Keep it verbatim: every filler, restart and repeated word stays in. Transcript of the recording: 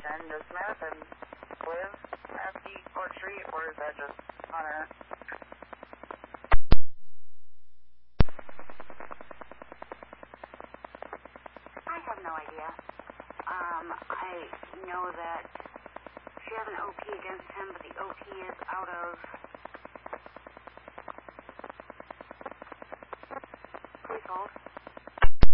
then does Madison live at the Court Street, or is that just Hunter? I have no idea. Um, I know that she has an O P against him, but the O P is out of